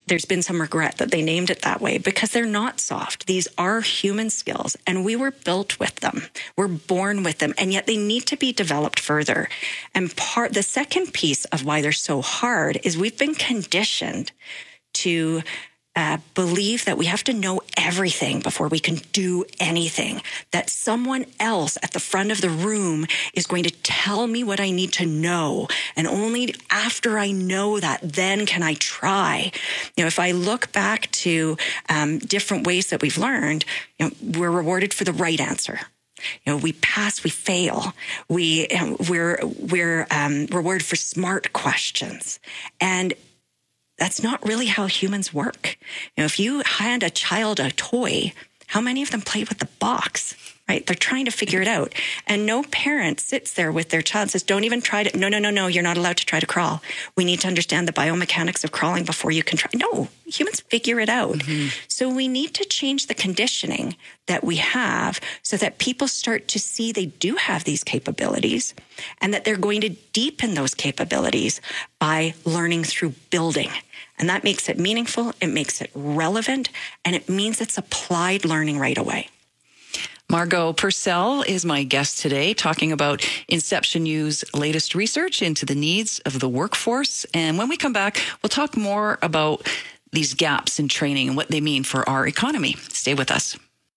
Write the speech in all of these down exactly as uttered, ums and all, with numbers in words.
there's been some regret that they named it that way because they're not soft. These are human skills and we were built with them. We're born with them, and yet they need to be developed further. And part, the second piece of why they're so hard is we've been conditioned to Uh, believe that we have to know everything before we can do anything, that someone else at the front of the room is going to tell me what I need to know. And only after I know that, then can I try. You know, if I look back to um, different ways that we've learned, you know, we're rewarded for the right answer. You know, we pass, we fail. We, um, we're, we're um, rewarded for smart questions. And that's not really how humans work. You know, if you hand a child a toy, how many of them play with the box, right? They're trying to figure it out. And no parent sits there with their child and says, don't even try to, no, no, no, no, you're not allowed to try to crawl. We need to understand the biomechanics of crawling before you can try. No, humans figure it out. Mm-hmm. So we need to change the conditioning that we have so that people start to see they do have these capabilities and that they're going to deepen those capabilities by learning through building. And that makes it meaningful, it makes it relevant, and it means it's applied learning right away. Margot Purcell is my guest today, talking about Inception U's latest research into the needs of the workforce. And when we come back, we'll talk more about these gaps in training and what they mean for our economy. Stay with us.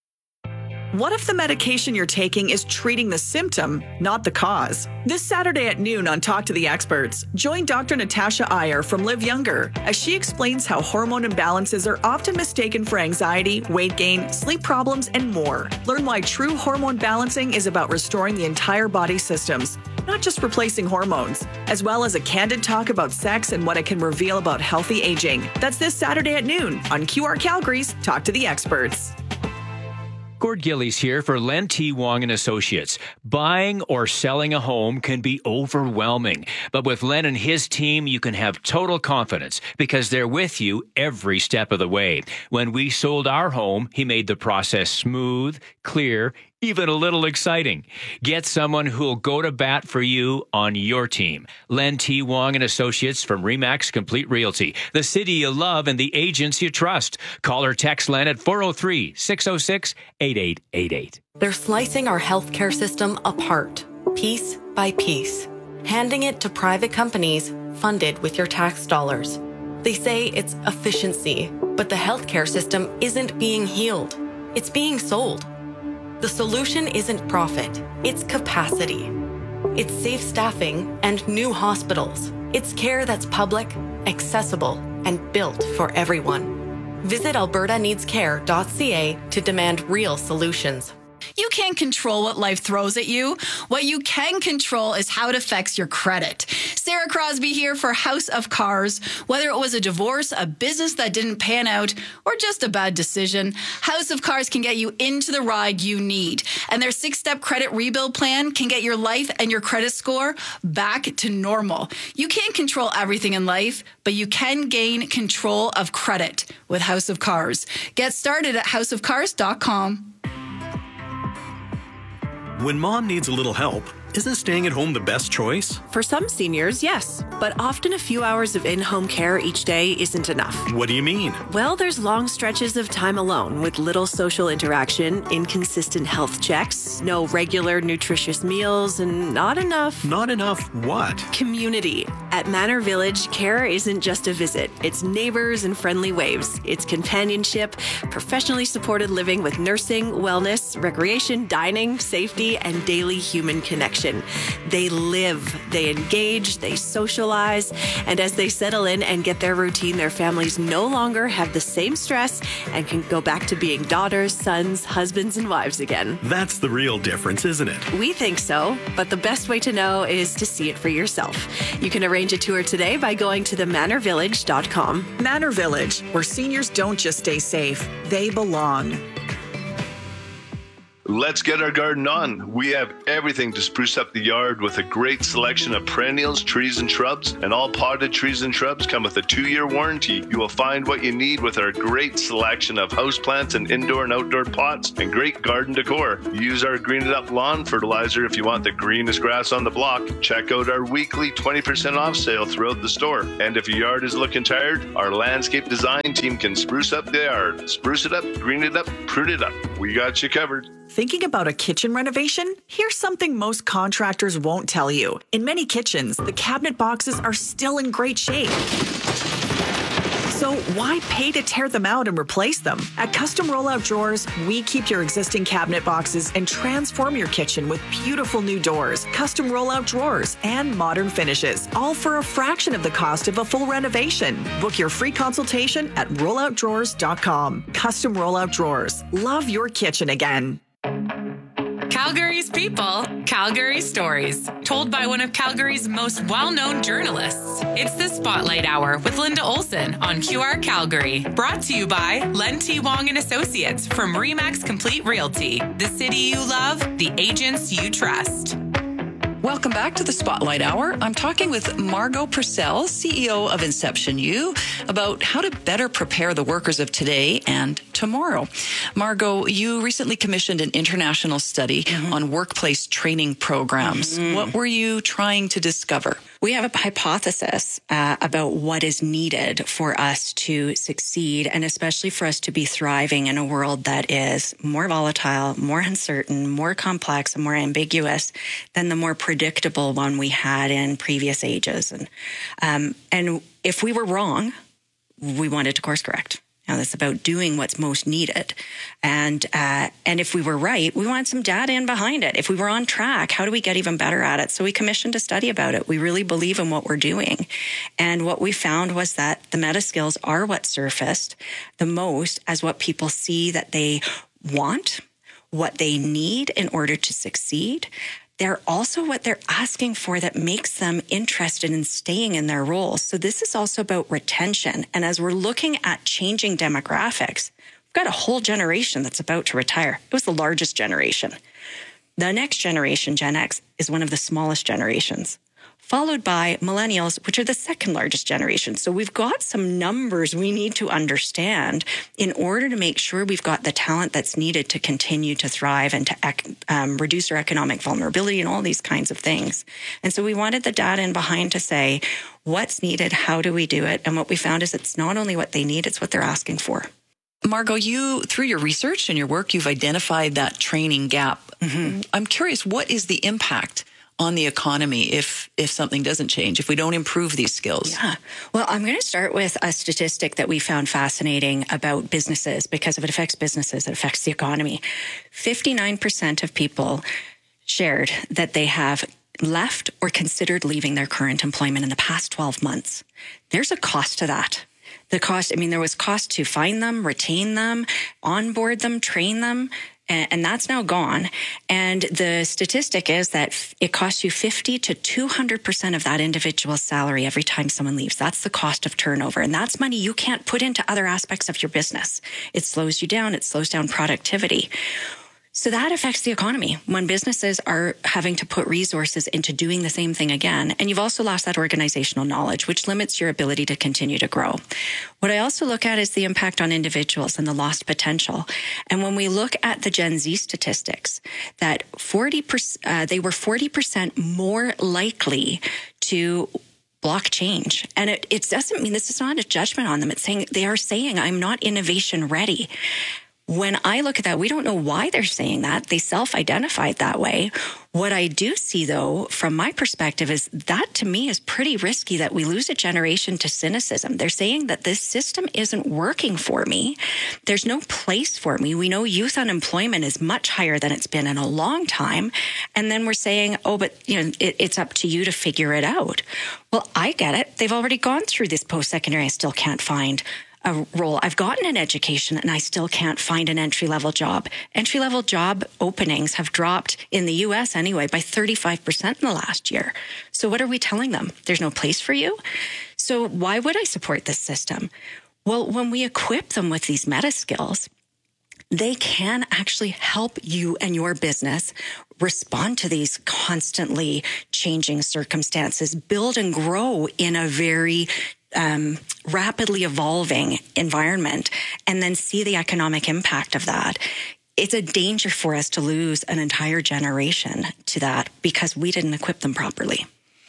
What if the medication you're taking is treating the symptom, not the cause? This Saturday at noon on Talk to the Experts, join Doctor Natasha Iyer from Live Younger as she explains how hormone imbalances are often mistaken for anxiety, weight gain, sleep problems, and more. Learn why true hormone balancing is about restoring the entire body systems, not just replacing hormones, as well as a candid talk about sex and what it can reveal about healthy aging. That's this Saturday at noon on Q R Calgary's Talk to the Experts. Gord Gillies here for Len T. Wong and Associates. Buying or selling a home can be overwhelming, but with Len and his team, you can have total confidence because they're with you every step of the way. When we sold our home, he made the process smooth, clear, even a little exciting. Get someone who'll go to bat for you on your team. Len T. Wong and Associates from Remax Complete Realty, the city you love and the agents you trust. Call or text Len at four oh three, six oh six, eight eight eight eight. They're slicing our healthcare system apart, piece by piece, handing it to private companies funded with your tax dollars. They say it's efficiency, but the healthcare system isn't being healed. It's being sold. The solution isn't profit, it's capacity. It's safe staffing and new hospitals. It's care that's public, accessible, and built for everyone. Visit alberta needs care dot c a to demand real solutions. You can't control what life throws at you. What you can control is how it affects your credit. Sarah Crosby here for House of Cars. Whether it was a divorce, a business that didn't pan out, or just a bad decision, House of Cars can get you into the ride you need. And their six-step credit rebuild plan can get your life and your credit score back to normal. You can't control everything in life, but you can gain control of credit with House of Cars. Get started at house of cars dot com. When mom needs a little help, isn't staying at home the best choice? For some seniors, yes. But often a few hours of in-home care each day isn't enough. What do you mean? Well, there's long stretches of time alone with little social interaction, inconsistent health checks, no regular nutritious meals, and not enough... Not enough what? Community. At Manor Village, care isn't just a visit. It's neighbors and friendly waves. It's companionship, professionally supported living with nursing, wellness, recreation, dining, safety, and daily human connection. They live, they engage, they socialize, and as they settle in and get their routine, their families no longer have the same stress and can go back to being daughters, sons, husbands, and wives again. That's the real difference, isn't it? We think so, but the best way to know is to see it for yourself. You can arrange a tour today by going to the manor village dot com. Manor Village, where seniors don't just stay safe, they belong. Let's get our garden on. We have everything to spruce up the yard with a great selection of perennials, trees, and shrubs. And all potted trees and shrubs come with a two-year warranty. You will find what you need with our great selection of houseplants and indoor and outdoor pots and great garden decor. Use our Green It Up lawn fertilizer if you want the greenest grass on the block. Check out our weekly twenty percent off sale throughout the store. And if your yard is looking tired, our landscape design team can spruce up the yard. Spruce it up, green it up, prune it up. We got you covered. Thinking about a kitchen renovation? Here's something most contractors won't tell you. In many kitchens, the cabinet boxes are still in great shape. So why pay to tear them out and replace them? At Custom Rollout Drawers, we keep your existing cabinet boxes and transform your kitchen with beautiful new doors, custom rollout drawers, and modern finishes, all for a fraction of the cost of a full renovation. Book your free consultation at rollout drawers dot com. Custom Rollout Drawers. Love your kitchen again. Calgary's people, Calgary stories, told by one of Calgary's most well-known journalists. It's the Spotlight Hour with Linda Olson on Q R Calgary. Brought to you by Len T. Wong and Associates from Remax Complete Realty. The city you love, the agents you trust. Welcome back to the Spotlight Hour. I'm talking with Margot Purcell, C E O of Inception U, about how to better prepare the workers of today and tomorrow. Margot, you recently commissioned an international study mm-hmm. on workplace training programs. Mm-hmm. What were you trying to discover? We have a hypothesis uh, about what is needed for us to succeed, and especially for us to be thriving in a world that is more volatile, more uncertain, more complex, and more ambiguous than the more predictable one we had in previous ages. And um, and if we were wrong, we wanted to course correct. Now, it's about doing what's most needed. And uh, and if we were right, we want some data in behind it. If we were on track, how do we get even better at it? So we commissioned a study about it. We really believe in what we're doing. And what we found was that the meta skills are what surfaced the most as what people see that they want, what they need in order to succeed. They're also what they're asking for that makes them interested in staying in their roles. So this is also about retention. And as we're looking at changing demographics, we've got a whole generation that's about to retire. It was the largest generation. The next generation, Gen X, is one of the smallest generations, followed by millennials, which are the second largest generation. So we've got some numbers we need to understand in order to make sure we've got the talent that's needed to continue to thrive and to um, reduce our economic vulnerability and all these kinds of things. And so we wanted the data in behind to say, what's needed? How do we do it? And what we found is it's not only what they need, it's what they're asking for. Margot, you, through your research and your work, you've identified that training gap. Mm-hmm. I'm curious, what is the impact on the economy if if something doesn't change, if we don't improve these skills? Yeah. Well, I'm going to start with a statistic that we found fascinating about businesses, because if it affects businesses, it affects the economy. fifty-nine percent of people shared that they have left or considered leaving their current employment in the past twelve months. There's a cost to that. The cost, I mean, there was cost to find them, retain them, onboard them, train them, and that's now gone. And the statistic is that it costs you fifty to two hundred percent of that individual's salary every time someone leaves. That's the cost of turnover. And that's money you can't put into other aspects of your business. It slows you down. It slows down productivity. So that affects the economy when businesses are having to put resources into doing the same thing again. And you've also lost that organizational knowledge, which limits your ability to continue to grow. What I also look at is the impact on individuals and the lost potential. And when we look at the Gen Z statistics, that forty percent, uh, they were forty percent more likely to block change. And it, it doesn't mean, this is not a judgment on them. It's saying, they are saying, I'm not innovation ready. When I look at that, we don't know why they're saying that. They self-identified that way. What I do see, though, from my perspective, is that to me is pretty risky, that we lose a generation to cynicism. They're saying that this system isn't working for me. There's no place for me. We know youth unemployment is much higher than it's been in a long time. And then we're saying, oh, but you know, it, it's up to you to figure it out. Well, I get it. They've already gone through this post-secondary. I still can't find a role. I've gotten an education and I still can't find an entry-level job. Entry-level job openings have dropped in the U S anyway by thirty-five percent in the last year. So what are we telling them? There's no place for you? So why would I support this system? Well, when we equip them with these meta skills, they can actually help you and your business respond to these constantly changing circumstances, build and grow in a very um, rapidly evolving environment, and then see the economic impact of that. It's a danger for us to lose an entire generation to that because we didn't equip them properly.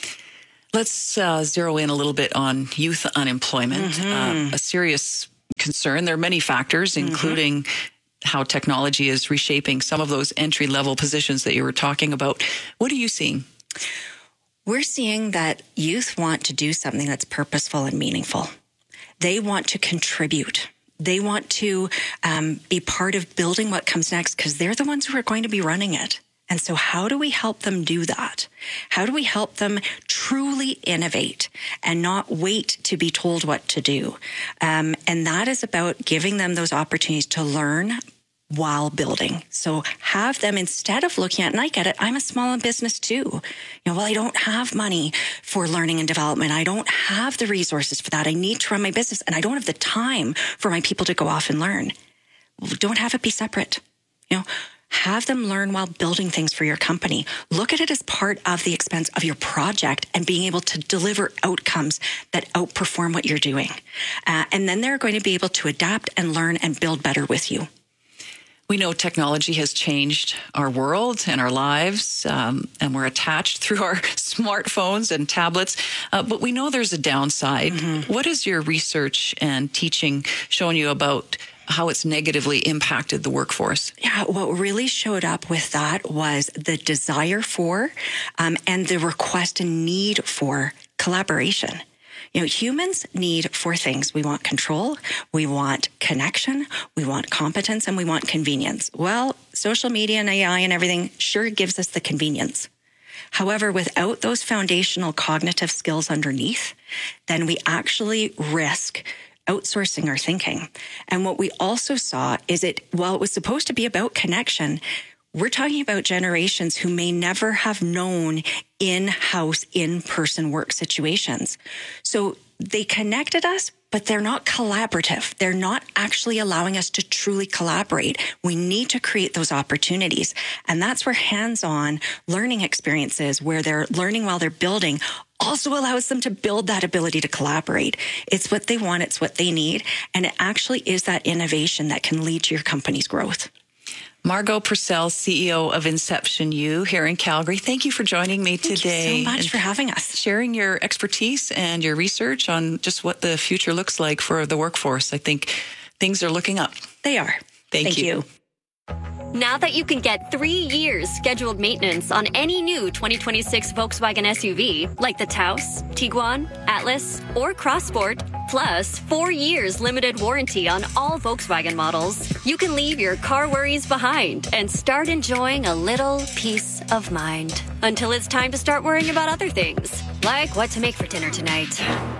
Let's uh, zero in a little bit on youth unemployment, Mm-hmm. uh, a serious concern. There are many factors, including mm-hmm. how technology is reshaping some of those entry-level positions that you were talking about. What are you seeing? We're seeing that youth want to do something that's purposeful and meaningful. They want to contribute. They want to um, be part of building what comes next because they're the ones who are going to be running it. And so how do we help them do that? How do we help them truly innovate and not wait to be told what to do? Um, and that is about giving them those opportunities to learn while building. So have them, instead of looking at, and I get it, I'm a small business too. You know, well, I don't have money for learning and development. I don't have the resources for that. I need to run my business and I don't have the time for my people to go off and learn. Well, don't have it be separate. You know, have them learn while building things for your company. Look at it as part of the expense of your project and being able to deliver outcomes that outperform what you're doing. Uh, and then they're going to be able to adapt and learn and build better with you. We know technology has changed our world and our lives, um, and we're attached through our smartphones and tablets. Uh, but we know there's a downside. Mm-hmm. What is your research and teaching showing you about how it's negatively impacted the workforce? Yeah, what really showed up with that was the desire for um, and the request and need for collaboration. You know, humans need four things. We want control, we want connection, we want competence, and we want convenience. Well, social media and A I and everything sure gives us the convenience. However, without those foundational cognitive skills underneath, then we actually risk outsourcing our thinking. And what we also saw is it, while it was supposed to be about connection, we're talking about generations who may never have known in-house, in-person work situations. So they connected us, but they're not collaborative. They're not actually allowing us to truly collaborate. We need to create those opportunities. And that's where hands-on learning experiences, where they're learning while they're building, also allows them to build that ability to collaborate. It's what they want. It's what they need. And it actually is that innovation that can lead to your company's growth. Margot Purcell, C E O of Inception U here in Calgary. Thank you for joining me Thank today. Thank you so much and for having us. Sharing your expertise and your research on just what the future looks like for the workforce. I think things are looking up. They are. Thank, Thank you. you. Now that you can get three years scheduled maintenance on any new twenty twenty-six Volkswagen S U V, like the Taos, Tiguan, Atlas, or Crossport, plus four years limited warranty on all Volkswagen models, you can leave your car worries behind and start enjoying a little peace of mind. Until it's time to start worrying about other things, like what to make for dinner tonight.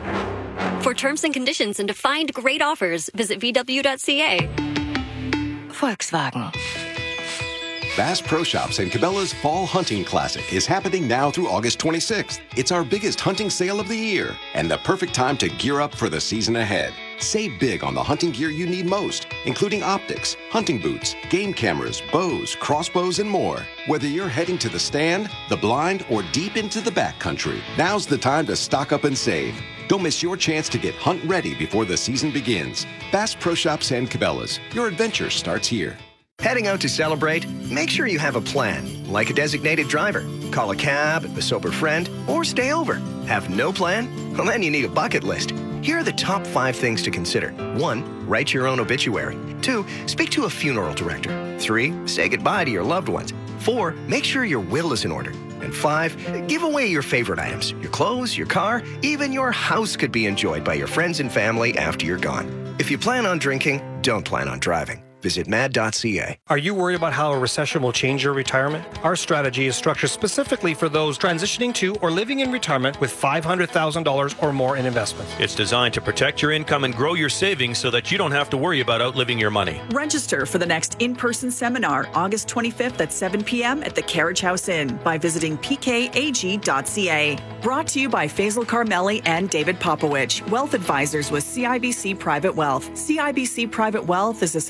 For terms and conditions and to find great offers, visit v w dot c a. Volkswagen. Bass Pro Shops and Cabela's Fall Hunting Classic is happening now through August twenty-sixth. It's our biggest hunting sale of the year and the perfect time to gear up for the season ahead. Save big on the hunting gear you need most, including optics, hunting boots, game cameras, bows, crossbows, and more. Whether you're heading to the stand, the blind, or deep into the backcountry, now's the time to stock up and save. Don't miss your chance to get hunt ready before the season begins. Bass Pro Shops and Cabela's. Your adventure starts here. Heading out to celebrate? Make sure you have a plan, like a designated driver. Call a cab, a sober friend, or stay over. Have no plan? Well, then you need a bucket list. Here are the top five things to consider. One, write your own obituary. Two, speak to a funeral director. Three, say goodbye to your loved ones. Four, make sure your will is in order. And five, give away your favorite items. Your clothes, your car, even your house could be enjoyed by your friends and family after you're gone. If you plan on drinking, don't plan on driving. Visit mad dot c a. Are you worried about how a recession will change your retirement? Our strategy is structured specifically for those transitioning to or living in retirement with five hundred thousand dollars or more in investments. It's designed to protect your income and grow your savings so that you don't have to worry about outliving your money. Register for the next in-person seminar August twenty-fifth at seven p.m. at the Carriage House Inn by visiting p k a g dot c a. Brought to you by Faisal Carmeli and David Popowich, Wealth Advisors with C I B C Private Wealth. C I B C Private Wealth is a subsidiary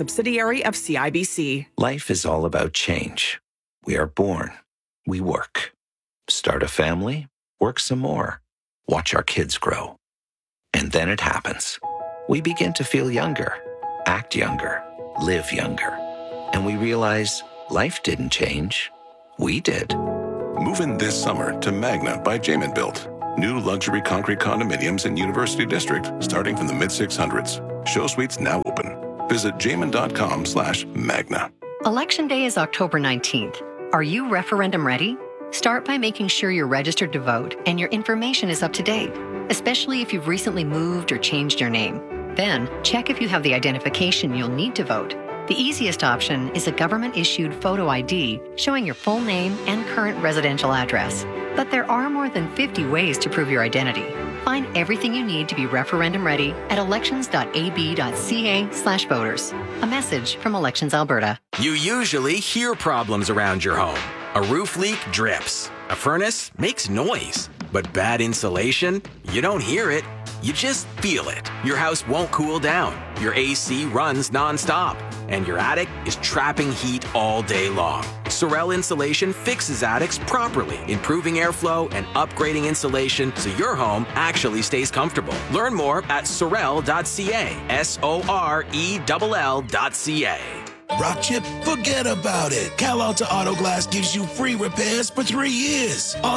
Carey of C I B C. Life is all about change. We are born. We work. Start a family. Work some more. Watch our kids grow. And then it happens. We begin to feel younger, act younger, live younger. And we realize life didn't change. We did. Move in this summer to Magna by Jamin Built. New luxury concrete condominiums in University District starting from the mid six hundreds. Show suites now open. Visit jamin.com slash magna. Election Day is October nineteenth. Are you referendum ready? Start by making sure you're registered to vote and your information is up to date, especially if you've recently moved or changed your name. Then, check if you have the identification you'll need to vote. The easiest option is a government-issued photo I D showing your full name and current residential address. But there are more than fifty ways to prove your identity. Find everything you need to be referendum ready at elections.ab.ca slash voters. A message from Elections Alberta. You usually hear problems around your home. A roof leak drips. A furnace makes noise. But bad insulation? You don't hear it. You just feel it. Your house won't cool down. Your A C runs nonstop. And your attic is trapping heat all day long. Sorel Insulation fixes attics properly, improving airflow and upgrading insulation so your home actually stays comfortable. Learn more at sorel dot c a. S O R E L L dot C A. Rock Chip, forget about it. Cal Alta Auto Glass gives you free repairs for three years. All